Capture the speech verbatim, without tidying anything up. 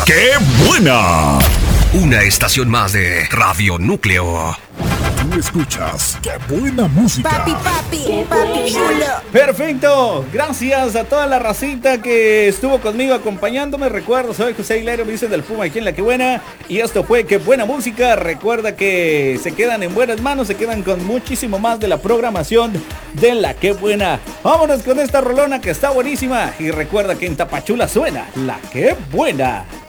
¡Qué buena! Una estación más de Radio Núcleo. Tú escuchas ¡Qué buena música! Papi, papi, papi chulo. Perfecto, gracias a toda la racita que estuvo conmigo acompañándome. Recuerdo, soy José Hilario, me dicen del Puma aquí en La Que Buena. Y esto fue Qué Buena Música. Recuerda que se quedan en buenas manos, se quedan con muchísimo más de la programación de La Que Buena. Vámonos con esta rolona que está buenísima. Y recuerda que en Tapachula suena La Que Buena.